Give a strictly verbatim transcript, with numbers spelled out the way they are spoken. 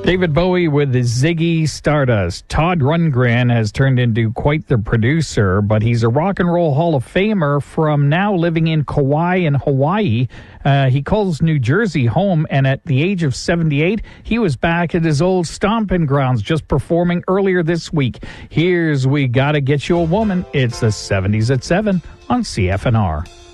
David Bowie with the Ziggy Stardust. Todd Rundgren has turned into quite the producer, but he's a rock and roll Hall of Famer from now living in Kauai in Hawaii. Uh, he calls New Jersey home, and at the age of seventy-eight, he was back at his old stomping grounds, just performing earlier this week. Here's We Gotta Get You a Woman. It's the seventies at seven on C F N R.